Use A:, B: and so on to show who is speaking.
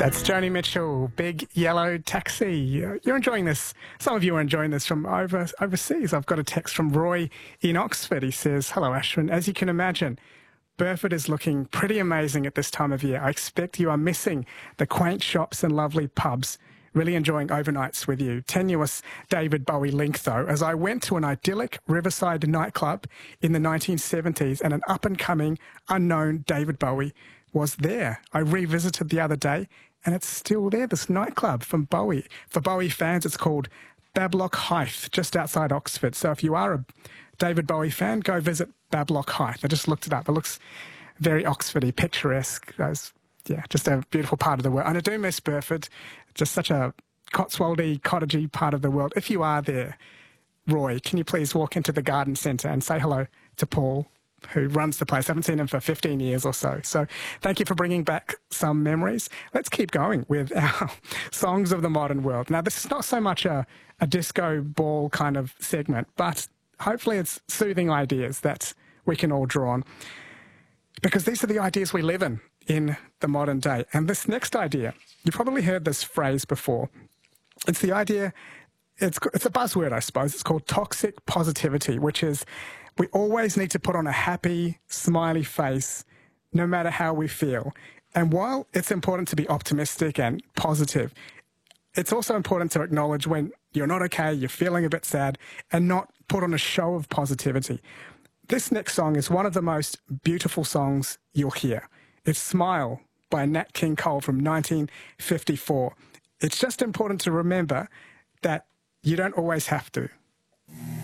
A: That's Joni Mitchell, Big Yellow Taxi. You're enjoying this. Some of you are enjoying this from overseas. I've got a text from Roy in Oxford. He says, "Hello, Ashwin. As you can imagine, Burford is looking pretty amazing at this time of year. I expect you are missing the quaint shops and lovely pubs. Really enjoying overnights with you. Tenuous David Bowie link, though, as I went to an idyllic riverside nightclub in the 1970s and an up-and-coming unknown David Bowie was there. I revisited the other day and it's still there, this nightclub from Bowie. For Bowie fans, it's called Bablock Hythe, just outside Oxford. So if you are a David Bowie fan, go visit Bablock Hythe. I just looked it up. It looks very Oxfordy, picturesque. Yeah, just a beautiful part of the world. And I do miss Burford, just such a Cotswoldy, cottagey part of the world. If you are there, Roy, can you please walk into the garden centre and say hello to Paul, who runs the place? I haven't seen him for 15 years or so. So thank you for bringing back some memories. Let's keep going with our songs of the modern world. Now, this is not so much a disco ball kind of segment, but hopefully it's soothing ideas that we can all draw on, because these are the ideas we live in the modern day. And this next idea, you've probably heard this phrase before. It's the idea, it's a buzzword, I suppose. It's called toxic positivity, which is we always need to put on a happy, smiley face, no matter how we feel. And while it's important to be optimistic and positive, it's also important to acknowledge when you're not okay, you're feeling a bit sad, and not put on a show of positivity. This next song is one of the most beautiful songs you'll hear. It's Smile by Nat King Cole from 1954. It's just important to remember that you don't always have to.